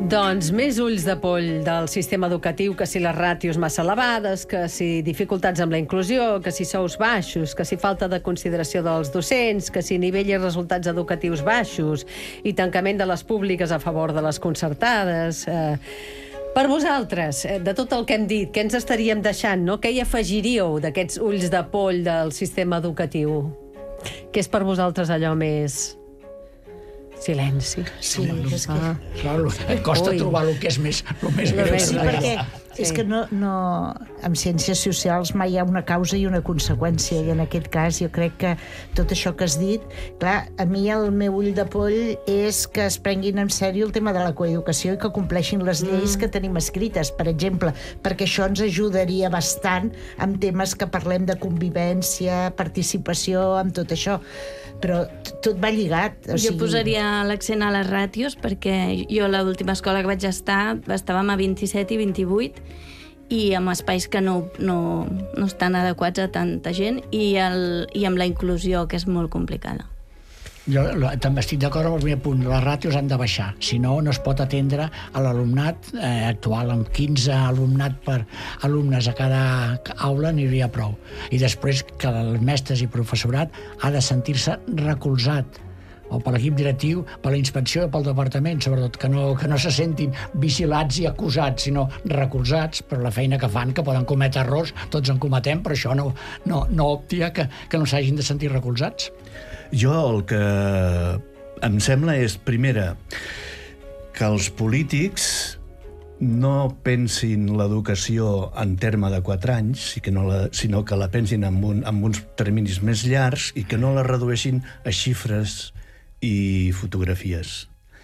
Doncs més ulls de poll del sistema educatiu, que si les ràtios massa elevades, que si dificultats amb la inclusió, que si sous baixos, que si falta de consideració dels docents, que si nivell i resultats educatius baixos i tancament de les públiques a favor de les concertades. Per vosaltres, de tot el que hem dit, què ens estaríem deixant, no? Què hi afegiríeu d'aquests ulls de poll del sistema educatiu? Què és per vosaltres allò més... Silenci. Sí, és que... Clar, costa trobar el que és més greu. Sí, perquè és que no, en ciències socials mai hi ha una causa i una conseqüència, i en aquest cas jo crec que tot això que has dit, clar, a mi el meu ull de poll és que es prenguin en sèrio el tema de la coeducació i que compleixin les lleis que tenim escrites, per exemple, perquè això ens ajudaria bastant amb temes que parlem de convivència, participació, amb tot això. Però tot va lligat. Jo posaria l'accent a les ràtios, perquè jo a l'última escola que vaig estar estàvem a 27 i 28 i amb espais que no estan adequats a tanta gent i amb la inclusió, que és molt complicada. Jo també estic d'acord amb el primer punt. Les ràtios han de baixar, si no, no es pot atendre a l'alumnat actual. Amb 15 alumnes a cada aula n'hi prou. I després que els mestres i professorat ha de sentir-se recolzat, o per l'equip directiu, per la inspecció i pel departament, sobretot, que no se sentin vigilats i acusats, sinó recolzats per la feina que fan, que poden cometre errors, tots en cometem, però això no optia que no s'hagin de sentir recolzats. Jo el que em sembla és, primera, que els polítics no pensin l'educació en terme de 4 anys, sinó que la pensin amb uns terminis més llargs i que no la redueixin a xifres i fotografies.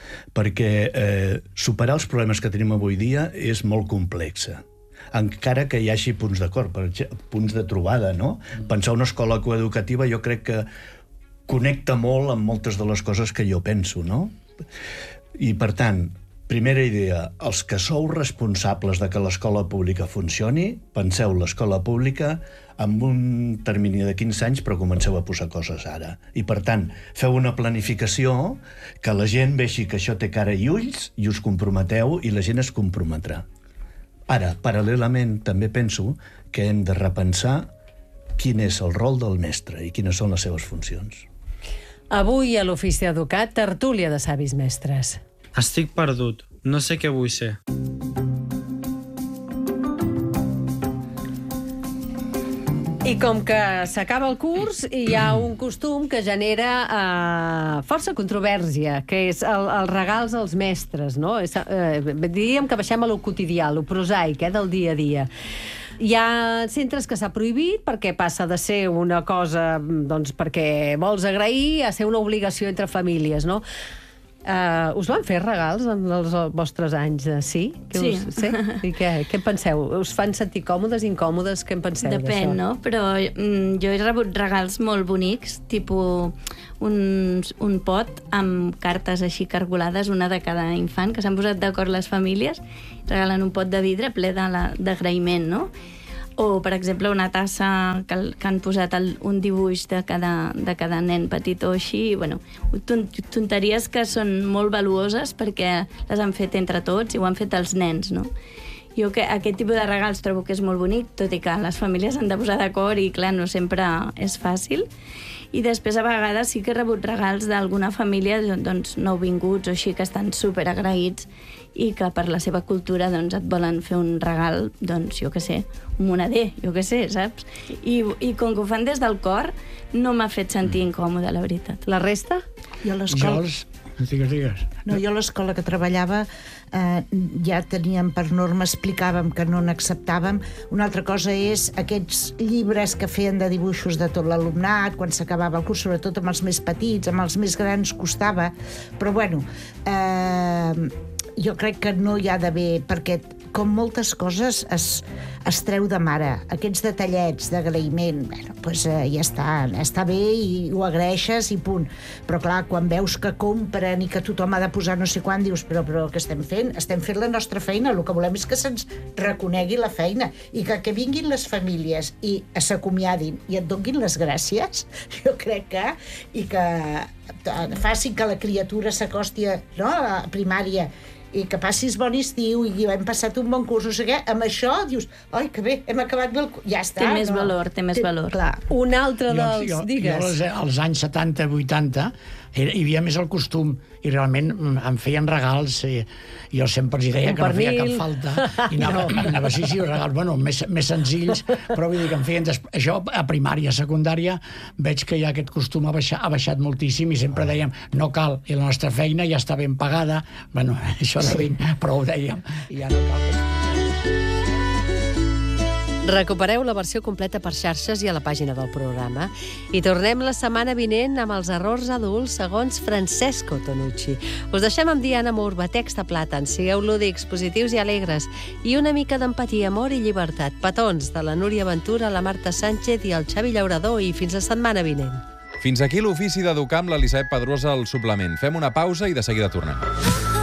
Perquè superar els problemes que tenim avui dia és molt complexa, encara que hi hagi punts d'acord, punts de trobada, no? Pensar una escola coeducativa jo crec que connecta molt amb moltes de les coses que jo penso, no? I, per tant, primera idea, els que sou responsables de que l'escola pública funcioni, penseu l'escola pública amb un termini de 15 anys, però comenceu a posar coses ara. I, per tant, feu una planificació que la gent vegi que això té cara i ulls i us comprometeu i la gent es comprometrà. Ara, paral·lelament, també penso que hem de repensar quin és el rol del mestre i quines són les seves funcions. Avui a l'Ofici Educat, tertúlia de savis mestres. Estic perdut, no sé què vull ser. I com que s'acaba el curs, hi ha un costum que genera força controvèrsia, que és els regals als mestres, no? Diríem que baixem a lo quotidià, a lo prosaic, del dia a dia. Hi ha centres que s'ha prohibit perquè passa de ser una cosa, doncs, perquè vols agrair a ser una obligació entre famílies, no? Us van fer regals en els vostres anys? Sí? Sí. I què penseu? Us fan sentir còmodes, incòmodes? Què en penseu d'això? Depèn, no? Però jo he rebut regals molt bonics, tipus un pot amb cartes així cargolades, una de cada infant, que s'han posat d'acord les famílies, regalen un pot de vidre ple d'agraïment, no? O, per exemple, una tassa que han posat un dibuix de cada nen petit o així. Bueno, tonteries que són molt valuoses perquè les han fet entre tots i ho han fet els nens, no? Jo aquest tipus de regals trobo que és molt bonic, tot i que les famílies han de posar d'acord i, clar, no sempre és fàcil. I després, a vegades, sí que he rebut regals d'alguna família, doncs, nouvinguts o així, que estan superagraïts i que per la seva cultura doncs, et volen fer un regal, doncs, jo què sé, un moneder, jo què sé, saps? I com que ho fan des del cor, no m'ha fet sentir incòmode, la veritat. La resta? Jo a l'escola... Digues. No, jo a l'escola que treballava ja teníem per norma, explicàvem que no n'acceptàvem. Una altra cosa és aquests llibres que feien de dibuixos de tot l'alumnat quan s'acabava el curs, sobretot amb els més petits, amb els més grans costava, però bueno, jo crec que no hi ha d'haver, perquè com moltes coses es treu de mare. Aquests detallets d'agraïment, bueno, doncs ja està bé i ho agraeixes i punt. Però clar, quan veus que compren i que tothom ha de posar no sé quan, dius, però què estem fent? Estem fent la nostra feina, el que volem és que se'ns reconegui la feina i que vinguin les famílies i s'acomiadin i et donin les gràcies, jo crec que, i que facin que la criatura s'acosti a primària i que passis bon estiu, i hem passat un bon curs, no sé què, amb això dius, ai, que bé, hem acabat bé el curs, ja està. Té més valor, té més valor. Clar. Un altre dels... Digues. Jo als anys 70-80 hi havia més el costum i realment em feien regals i jo sempre els deia que no feia cap falta i anava sí, regals, bueno, més senzills, però vull dir que em feien això a primària, a secundària veig que ja aquest costum ha baixat moltíssim i sempre dèiem, no cal, i la nostra feina ja està ben pagada, bueno, això de ben, però ho dèiem, i ja no cal que... Recupereu la versió completa per xarxes i a la pàgina del programa. I tornem la setmana vinent amb els errors adults segons Francesco Tonucci. Us deixem amb Diana Moore, Batecs de Plàtan. Sigueu lúdics, positius i alegres. I una mica d'empatia, amor i llibertat. Petons de la Núria Ventura, la Marta Sánchez i el Xavi Llaurador. I fins la setmana vinent. Fins aquí l'ofici d'educar amb l'Elisabet Pedrosa al suplement. Fem una pausa i de seguida tornem.